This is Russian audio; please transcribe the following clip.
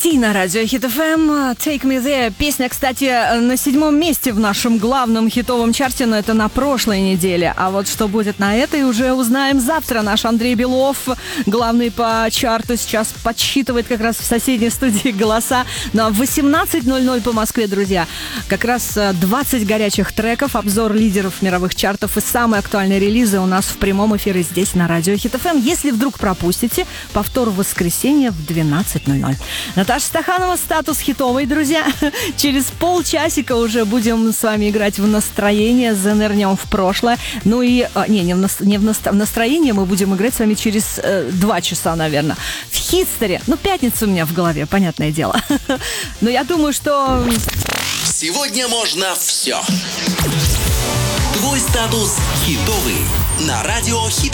Ти на радио Хит FM. Take Me There. Песня, кстати, на 7-м месте в нашем главном хитовом чарте, но это на прошлой неделе. А вот что будет на этой, уже узнаем завтра. Наш Андрей Белов, главный по чарту, сейчас подсчитывает как раз в соседней студии голоса. Но в 18:00 по Москве, друзья, как раз 20 горячих треков, обзор лидеров мировых чартов и самые актуальные релизы у нас в прямом эфире здесь на радио Хит FM. Если вдруг пропустите, повтор в воскресенье в 12:00. Наташа Стаханова, статус хитовый, друзья. Через полчасика уже будем с вами играть в настроение, занырнем в прошлое. Ну и... в настроение мы будем играть с вами через 2 часа, наверное. В хитсторе. Ну, пятница у меня в голове, понятное дело. Но я думаю, что... Сегодня можно все. Твой статус хитовый на радио Хит